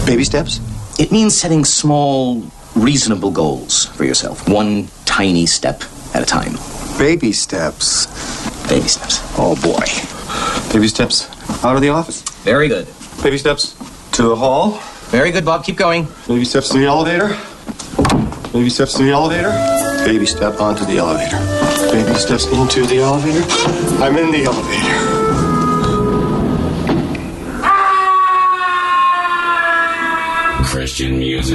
Baby steps? It means setting small, reasonable goals for yourself. One tiny step at a time. Baby steps. Baby steps. Oh, boy. Baby steps out of the office. Very good. Baby steps to the hall. Very good, Bob. Keep going. Baby steps to the elevator. Baby steps to the elevator. Baby step onto the elevator. Baby steps into the elevator. I'm in the elevator. Christian music.